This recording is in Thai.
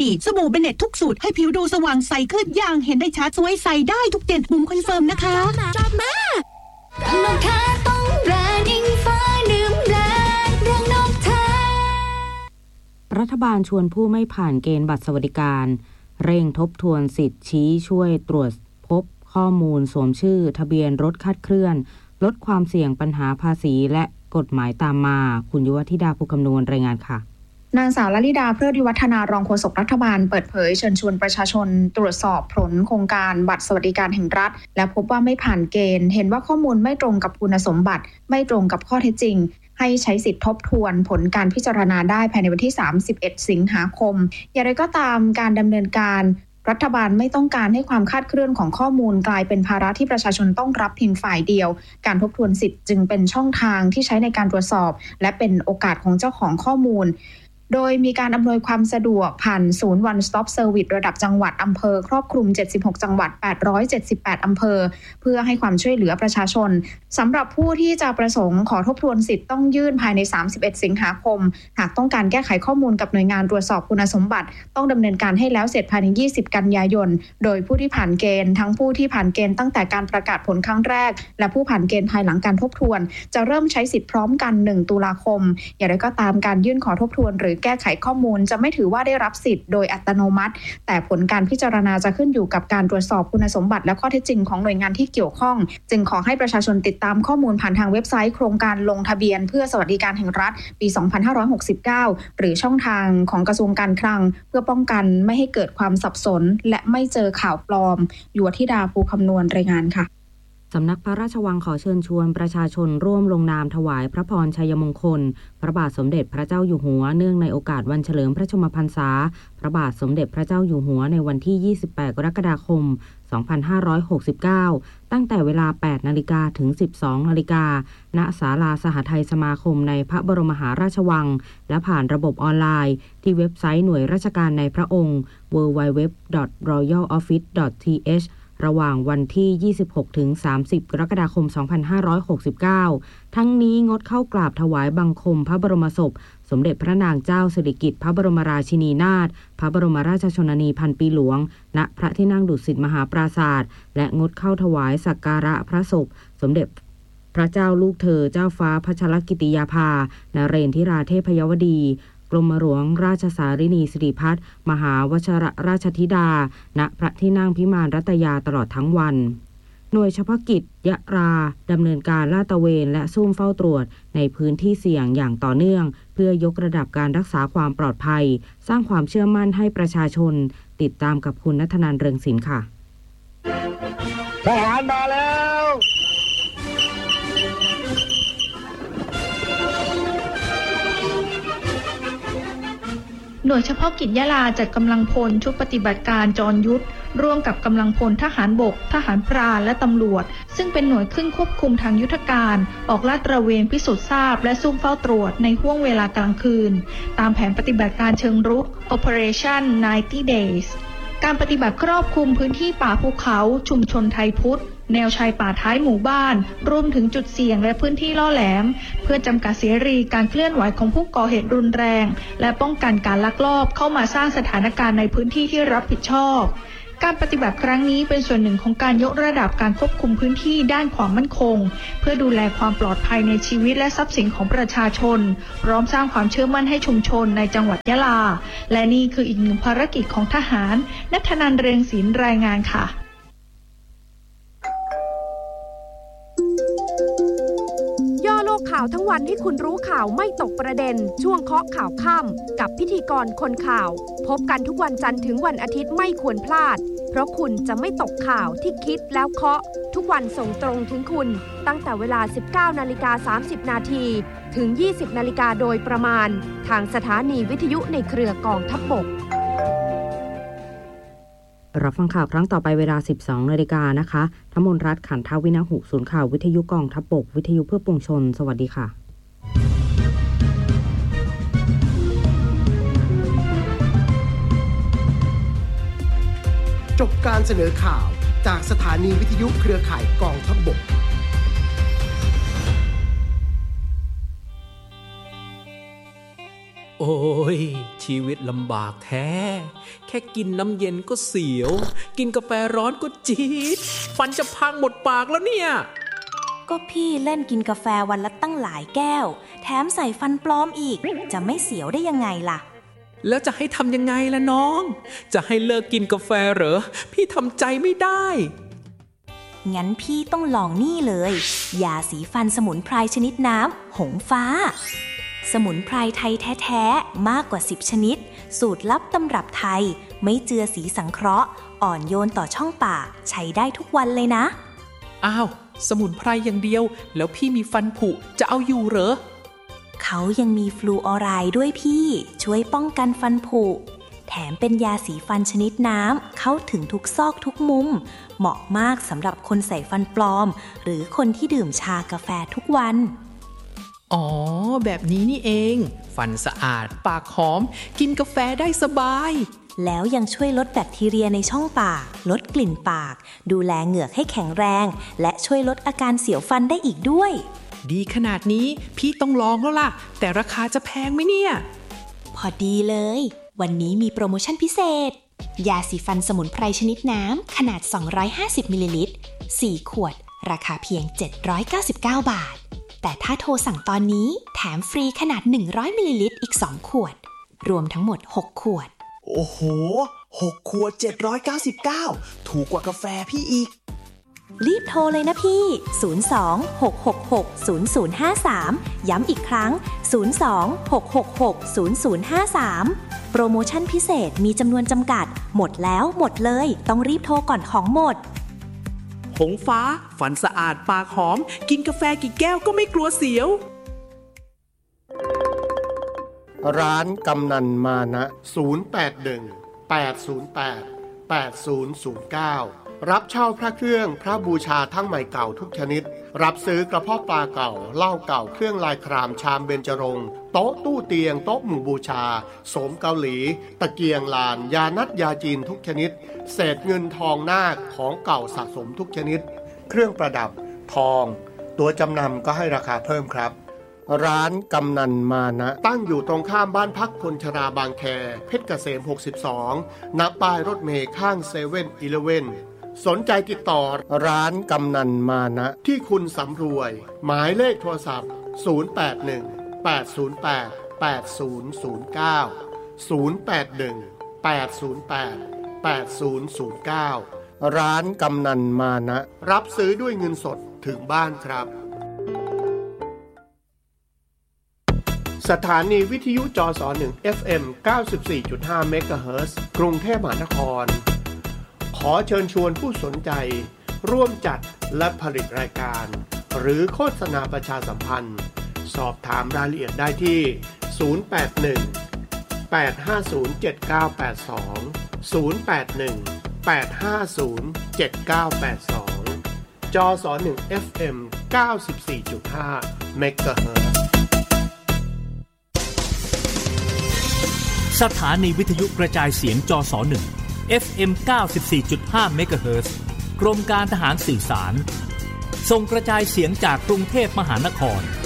ดีสบู่เบเน็ตทุกสูตรให้ผิวดูสว่างใสขึ้นอย่างเห็นได้ชัดสวยใสได้ทุกเดือนบุ๋มคอนเฟิร์มนะคะกลับมานกแท้ต้องแบรนด์อิงฟ้าดื่มแบรนด์เรื่องนกแท้รัฐบาลชวนผู้ไม่ผ่านเกณฑ์บัตรสวัสดิการเร่งทบทวนสิทธิ์ชี้ช่วยตรวจพบข้อมูลสวมชื่อทะเบียนรถคลาดเคลื่อนลดความเสี่ยงปัญหาภาษีและกฎหมายตามมาคุณยุวธิดาภูคำนวณรายงานค่ะนางสาวลลิดาเพลิดวิวัฒนารองโฆษกรัฐบาลเปิดเผยเชิญชวนประชาชนตรวจสอบผลโครงการบัตรสวัสดิการแห่งรัฐและพบว่าไม่ผ่านเกณฑ์เห็นว่าข้อมูลไม่ตรงกับคุณสมบัติไม่ตรงกับข้อเท็จจริงให้ใช้สิทธิทบทวนผลการพิจารณาได้ภายในวันที่31สิงหาคมอย่างไรก็ตามการดำเนินการรัฐบาลไม่ต้องการให้ความคลาดเคลื่อนของข้อมูลกลายเป็นภาระที่ประชาชนต้องรับเพียงฝ่ายเดียวการทบทวนสิทธิ์จึงเป็นช่องทางที่ใช้ในการตรวจสอบและเป็นโอกาสของเจ้าของข้อมูลโดยมีการอำนวยความสะดวกผ่านศูนย์ One Stop Service ระดับจังหวัดอำเภอครอบคลุม76จังหวัด878อำเภอเพื่อให้ความช่วยเหลือประชาชนสำหรับผู้ที่จะประสงค์ขอทบทวนสิทธิ์ต้องยื่นภายใน31สิงหาคมหากต้องการแก้ไขข้อมูลกับหน่วยงานตรวจสอบคุณสมบัติต้องดำเนินการให้แล้วเสร็จภายใน20กันยายนโดยผู้ที่ผ่านเกณฑ์ทั้งผู้ที่ผ่านเกณฑ์ตั้งแต่การประกาศผลครั้งแรกและผู้ผ่านเกณฑ์ภายหลังการทบทวนจะเริ่มใช้สิทธิ์พร้อมกัน1ตุลาคมอย่างไรก็ตามการยื่นขอทบทวนหรือแก้ไขข้อมูลจะไม่ถือว่าได้รับสิทธิ์โดยอัตโนมัติแต่ผลการพิจารณาจะขึ้นอยู่กับการตรวจสอบคุณสมบัติและข้อเท็จจริงของหน่วยงานที่เกี่ยวข้องจึงขอให้ประชาชนติดตามข้อมูลผ่านทางเว็บไซต์โครงการลงทะเบียนเพื่อสวัสดิการแห่งรัฐปี2569หรือช่องทางของกระทรวงการคลังเพื่อป้องกันไม่ให้เกิดความสับสนและไม่เจอข่าวปลอมยุวธิดาภูคำนวณรายงานค่ะสำนักพระราชวังขอเชิญชวนประชาชนร่วมลงนามถวายพระพรชัยมงคลพระบาทสมเด็จพระเจ้าอยู่หัวเนื่องในโอกาสวันเฉลิมพระชนมพรรษาพระบาทสมเด็จพระเจ้าอยู่หัวในวันที่28กรกฎาคม2569ตั้งแต่เวลา 8 นาฬิกาถึง 12 นาฬิกาณศาลาสหทัยสมาคมในพระบรมมหาราชวังและผ่านระบบออนไลน์ที่เว็บไซต์หน่วยราชการในพระองค์ www.royaloffice.thระหว่างวันที่26ถึง30กรกฎาคม2569ทั้งนี้งดเข้ากราบถวายบังคมพระบรมศพสมเด็จพระนางเจ้าสิริกิติ์พระบรมราชินีนาถพระบรมราชชนนีพันปีหลวงณพระที่นั่งดุสิตมหาปราสาทและงดเข้าถวายสักการะพระศพสมเด็จพระเจ้าลูกเธอเจ้าฟ้าพัชรกิติยาภานเรนทิราเทพยวดีกรมหลวงราชสารินีสิริพัฒน์มหาวชรราชธิดาณพระที่นั่งพิมานรัตยาตลอดทั้งวันหน่วยเฉพาะกิจยะราดำเนินการลาดตระเวนและซุ่มเฝ้าตรวจในพื้นที่เสี่ยงอย่างต่อเนื่องเพื่อยกระดับการรักษาความปลอดภัยสร้างความเชื่อมั่นให้ประชาชนติดตามกับคุณณัฐนันท์เรืองศิลป์ค่ะทหารมาแล้วหน่วยเฉพาะกิจยะลาจัดกำลังพลชุดปฏิบัติการจรยุทธร่วมกับกำลังพลทหารบกทหารพรานและตำรวจซึ่งเป็นหน่วยขึ้นควบคุมทางยุทธการออกลาดตระเวนพิสูจน์ทราบและซุ่มเฝ้าตรวจในห้วงเวลากลางคืนตามแผนปฏิบัติการเชิงรุก Operation 90 Days การปฏิบัติครอบคลุมพื้นที่ป่าภูเขาชุมชนไทยพุทธแนวชายป่าท้ายหมู่บ้านรวมถึงจุดเสี่ยงและพื้นที่ล่อแหลมเพื่อจำกัดเสรีการเคลื่อนไหวของผู้ก่อเหตุรุนแรงและป้องกันการลักลอบเข้ามาสร้างสถานการณ์ในพื้นที่ที่รับผิดชอบการปฏิบัติครั้งนี้เป็นส่วนหนึ่งของการยกระดับการควบคุมพื้นที่ด้านความมั่นคงเพื่อดูแลความปลอดภัยในชีวิตและทรัพย์สินของประชาชนพร้อมสร้างความเชื่อมั่นให้ชุมชนในจังหวัดยะลาและนี่คืออีกหนึ่งภารกิจของทหารณัฐนันท์ เรืองศิลป์รายงานค่ะย่อโลกข่าวทั้งวันให้คุณรู้ข่าวไม่ตกประเด็นช่วงเคาะข่าวค่ำกับพิธีกรคนข่าวพบกันทุกวันจันทร์ถึงวันอาทิตย์ไม่ควรพลาดเพราะคุณจะไม่ตกข่าวที่คิดแล้วเคาะทุกวันส่งตรงถึงคุณตั้งแต่เวลา 19:30 นาทีถึง 20:00 นโดยประมาณทางสถานีวิทยุในเครือกองทัพบกรับฟังข่าวครั้งต่อไปเวลา 12:00 นนะคะธมนรัตน์ ขันทวินหุศูนย์ข่าววิทยุกองทัพบกวิทยุเพื่อปวงชนสวัสดีค่ะจบการเสนอข่าวจากสถานีวิทยุเครือข่ายกองทัพบกโอ้ยชีวิตลำบากแท้แค่กินน้ำเย็นก็เสียวกินกาแฟร้อนก็จี๊ดฟันจะพังหมดปากแล้วเนี่ยก็พี่เล่นกินกาแฟวันละตั้งหลายแก้วแถมใส่ฟันปลอมอีกจะไม่เสียวได้ยังไงล่ะแล้วจะให้ทำยังไงล่ะน้องจะให้เลิกกินกาแฟเหรอพี่ทำใจไม่ได้งั้นพี่ต้องลองนี่เลยยาสีฟันสมุนไพรชนิดน้ำหงฟ้าสมุนไพรไทยแท้ๆมากกว่า10ชนิดสูตรลับตำรับไทยไม่เจือสีสังเคราะห์อ่อนโยนต่อช่องปากใช้ได้ทุกวันเลยนะอ้าวสมุนไพรอย่างเดียวแล้วพี่มีฟันผุจะเอาอยู่เหรอเขายังมีฟลูออไรด์ด้วยพี่ช่วยป้องกันฟันผุแถมเป็นยาสีฟันชนิดน้ำเข้าถึงทุกซอกทุกมุมเหมาะมากสำหรับคนใส่ฟันปลอมหรือคนที่ดื่มชากาแฟทุกวันอ๋อแบบนี้นี่เองฟันสะอาดปากหอมกินกาแฟได้สบายแล้วยังช่วยลดแบคทีเรียในช่องปากลดกลิ่นปากดูแลเหงือกให้แข็งแรงและช่วยลดอาการเสียวฟันได้อีกด้วยดีขนาดนี้พี่ต้องลองแล้วล่ะแต่ราคาจะแพงไหมเนี่ยพอดีเลยวันนี้มีโปรโมชั่นพิเศษยาสีฟันสมุนไพรชนิดน้ำขนาด250มิลลิลิตร4ขวดราคาเพียง799 บาทแต่ถ้าโทรสั่งตอนนี้แถมฟรีขนาด100มิลลิลิตรอีก2ขวดรวมทั้งหมด6ขวดโอ้โห6ขวด799ถูกกว่ากาแฟพี่อีกรีบโทรเลยนะพี่02-666-0053ย้ำอีกครั้ง02-666-0053โปรโมชั่นพิเศษมีจำนวนจำกัดหมดแล้วหมดเลยต้องรีบโทรก่อนของหมดหงฟ้าฟันสะอาดปากหอมกินกาแฟกี่แก้วก็ไม่กลัวเสียวร้านกำนันมานะ081-808-8009รับเช่าพระเครื่องพระบูชาทั้งใหม่เก่าทุกชนิดรับซื้อกระเพาะปลาเก่าเหล้าเก่าเครื่องลายครามชามเบญจรงค์โต๊ะตู้เตียงโต๊ะหมู่บูชาโสมเกาหลีตะเกียงลานยานัดยาจีนทุกชนิดเศษเงินทองนาคของเก่าสะสมทุกชนิดเครื่องประดับทองตัวจำนำก็ให้ราคาเพิ่มครับร้านกำนันมานะตั้งอยู่ตรงข้ามบ้านพักคนชราบางแคเพชรเกษม62ณป้ายรถเมล์ข้าง7-Elevenสนใจติดต่อร้านกำนันมานะที่คุณสำรวยหมายเลขโทรศัพท์081-808-8009 ร้านกำนันมานะรับซื้อด้วยเงินสดถึงบ้านครับสถานีวิทยุจส1 FM 94.5 เมกะเฮิรตซ์กรุงเทพมหานครขอเชิญชวนผู้สนใจร่วมจัดและผลิตรายการหรือโฆษณาประชาสัมพันธ์สอบถามรายละเอียดได้ที่081-850-7982 081-850-7982 จส1 FM 94.5 เมกะเฮิรตซ์สถานีวิทยุกระจายเสียงจส1 FM 94.5 เมกะเฮิรตซ์กรมการทหารสื่อสารส่งกระจายเสียงจากกรุงเทพมหานคร